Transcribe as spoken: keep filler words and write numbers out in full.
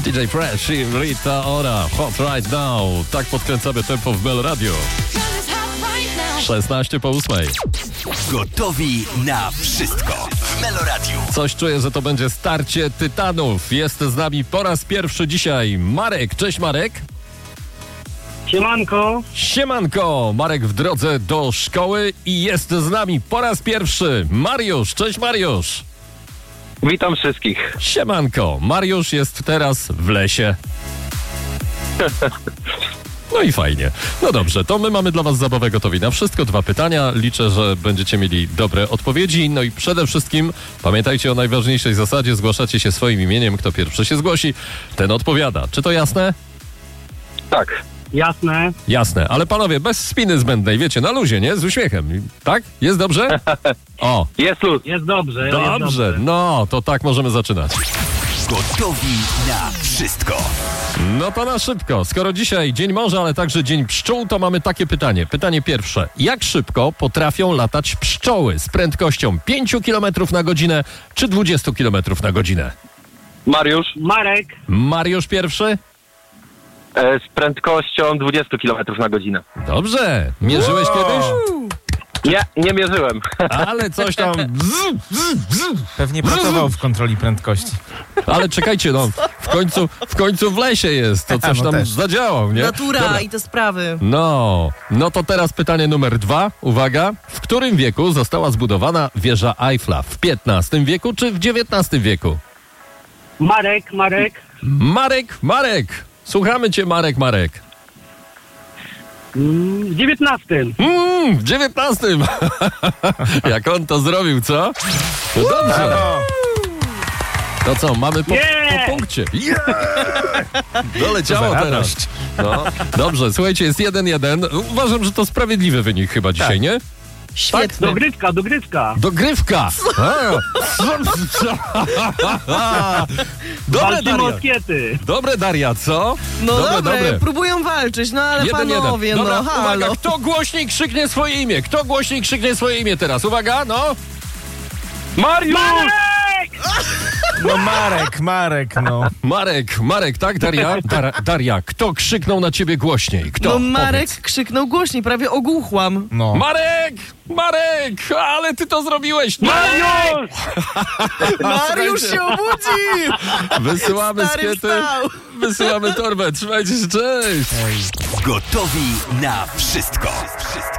D J Fresh i Rita Ora, Hot Right Now. Tak podkręcamy tempo w Melo Radio. szesnaście po ósmej. Gotowi na wszystko w Melo Radio. Coś czuję, że to będzie starcie tytanów. Jest z nami po raz pierwszy dzisiaj Marek. Cześć Marek. Siemanko. Siemanko. Marek w drodze do szkoły i jest z nami po raz pierwszy Mariusz. Cześć Mariusz. Witam wszystkich. Siemanko. Mariusz jest teraz w lesie. No i fajnie. No dobrze, to my mamy dla was zabawę gotowi na wszystko. Dwa pytania. Liczę, że będziecie mieli dobre odpowiedzi. No i przede wszystkim pamiętajcie o najważniejszej zasadzie. Zgłaszacie się swoim imieniem. Kto pierwszy się zgłosi, ten odpowiada. Czy to jasne? Tak. Jasne. Jasne, ale panowie, bez spiny zbędnej, wiecie, na luzie, nie? Z uśmiechem. Tak? Jest dobrze? O. Jest luz. Jest dobrze. Jest Dobrze, dobrze. no to tak możemy zaczynać. Gotowi na wszystko. No to na szybko. Skoro dzisiaj dzień morza, ale także dzień pszczół, to mamy takie pytanie. Pytanie pierwsze. Jak szybko potrafią latać pszczoły? Z prędkością pięć kilometrów na godzinę czy dwadzieścia kilometrów na godzinę? Mariusz. Marek. Mariusz pierwszy? E, z prędkością dwadzieścia kilometrów na godzinę. Dobrze. Mierzyłeś kiedyś? Nie, nie mierzyłem. Ale coś tam... Pewnie pracował w kontroli prędkości. Ale czekajcie, no, w końcu, w końcu w lesie jest, to coś No tam też. zadziałał, nie? Natura Dobra. i te sprawy. No, no to teraz pytanie numer dwa. Uwaga, w którym wieku została zbudowana wieża Eiffla? W piętnastym wieku czy w dziewiętnastym wieku? Marek, Marek. Marek, Marek! Słuchamy cię, Marek, Marek. W dziewiętnastym. Mm, w dziewiętnastym. Jak on to zrobił, co? No dobrze. To co, mamy po, Yeah! po punkcie. Yeah! Doleciało Co za teraz. radość. No, dobrze, słuchajcie, jest jeden jeden. Uważam, że to sprawiedliwy wynik chyba dzisiaj, nie? Świetny. Dogrywka, dogrywka. Dogrywka. A, Dobre, Walczymy o Daria. skiety. Dobre, Daria, co? No dobre, dobre, dobre. próbują walczyć, no ale Jeden, panowie, jeden. Dobra, no uwaga, halo. kto głośniej krzyknie swoje imię? Kto głośniej krzyknie swoje imię teraz? Uwaga, no. Mariusz! No Marek, Marek, no. Marek, Marek, tak, Daria? Dar, Daria, kto krzyknął na ciebie głośniej? Kto? No Marek Powiedz. krzyknął głośniej, prawie ogłuchłam. no. Marek! Marek! Ale ty to zrobiłeś! Mariusz! Mariusz się obudził! Wysyłamy Stary skiety, wstał. wysyłamy torbę. Trzymajcie się, cześć! Gotowi na wszystko.